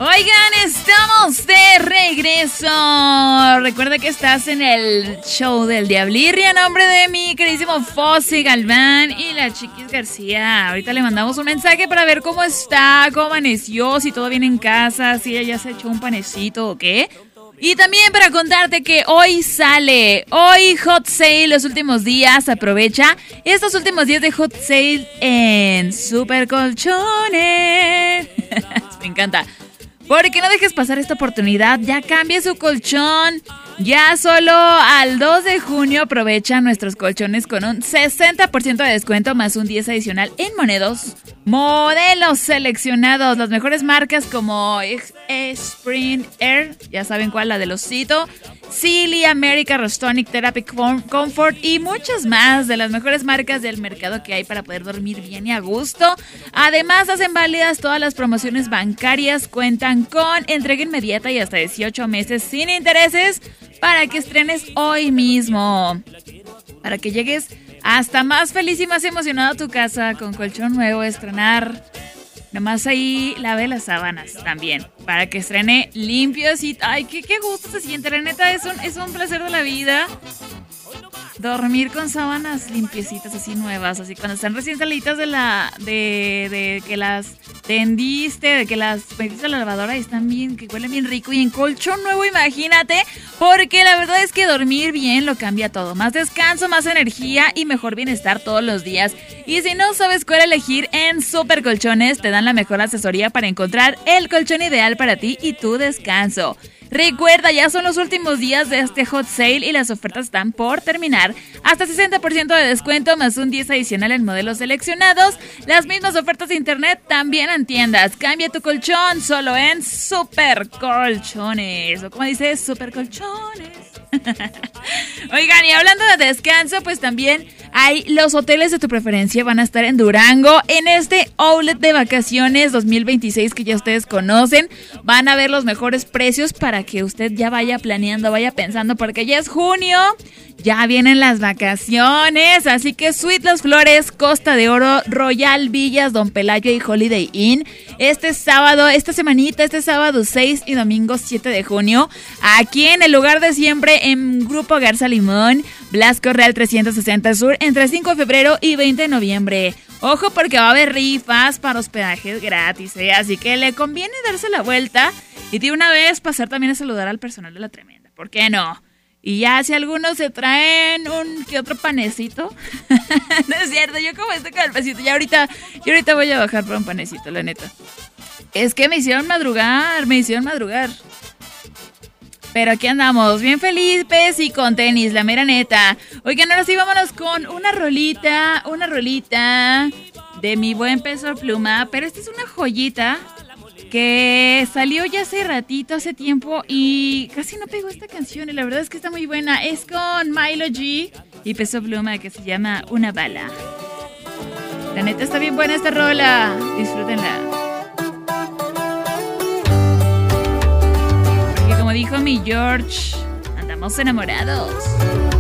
Oigan, estamos de regreso. Recuerda que estás en el show del Diablirri a nombre de mi queridísimo Fossi Galván y la Chiquis García. Ahorita le mandamos un mensaje para ver cómo está, cómo amaneció, si todo bien en casa, si ella ya se echó un panecito o qué. Y también para contarte que hoy Hot Sale los últimos días. Aprovecha estos últimos días de Hot Sale en Super Colchones. Me encanta. Porque no dejes pasar esta oportunidad, ya cambie su colchón. Ya solo al 2 de junio aprovecha nuestros colchones con un 60% de descuento más un 10 adicional en modelos seleccionados. Las mejores marcas como Spring Air, ya saben cuál, la del osito, Sealy, America, Restonic, Therapy Comfort y muchas más de las mejores marcas del mercado que hay para poder dormir bien y a gusto. Además, hacen válidas todas las promociones bancarias, cuentan con entrega inmediata y hasta 18 meses sin intereses para que estrenes hoy mismo. Para que llegues hasta más feliz y más emocionado a tu casa con colchón nuevo, estrenar. Nomás ahí lave las sábanas también, para que estrene limpios y... ¡Ay, qué gusto se siente! La neta, es un placer de la vida. Dormir con sábanas limpiecitas, así nuevas, así cuando están recién salidas de que las tendiste, de que las metiste a la lavadora y están bien, que huelen bien rico. Y en colchón nuevo, imagínate, porque la verdad es que dormir bien lo cambia todo. Más descanso, más energía y mejor bienestar todos los días. Y si no sabes cuál elegir, en Super Colchones te dan la mejor asesoría para encontrar el colchón ideal para ti y tu descanso. Recuerda, ya son los últimos días de este Hot Sale y las ofertas están por terminar. Hasta 60% de descuento más un 10 adicional en modelos seleccionados. Las mismas ofertas de internet también en tiendas. Cambia tu colchón solo en Super Colchones. O como dice, Super Colchones. Oigan, y hablando de descanso, pues también hay los hoteles de tu preferencia. Van a estar en Durango en este outlet de vacaciones 2026 que ya ustedes conocen. Van a ver los mejores precios para que usted ya vaya planeando, vaya pensando, porque ya es junio, ya vienen las vacaciones. Así que Suite Las Flores, Costa de Oro, Royal Villas, Don Pelayo y Holiday Inn. Este sábado 6 y domingo 7 de junio, aquí en el lugar de siempre en Grupo Garza Limón, Blasco Real 360 Sur, entre 5 de febrero y 20 de noviembre. Ojo, porque va a haber rifas para hospedajes gratis, así que le conviene darse la vuelta y de una vez pasar también a saludar al personal de La Tremenda. ¿Por qué no? Y ya si algunos se traen un que otro panecito. No es cierto, yo como estoy con el pasito. Yo ahorita voy a bajar por un panecito, la neta. Es que me hicieron madrugar. Pero aquí andamos, bien felices y con tenis, la mera neta. Oigan, ahora sí vámonos con una rolita de mi buen Peso Pluma. Pero esta es una joyita que salió ya hace tiempo y casi no pegó esta canción. Y la verdad es que está muy buena. Es con Milo G y Peso Pluma, que se llama Una Bala. La neta está bien buena esta rola. Disfrútenla. Porque como dijo mi George, andamos enamorados.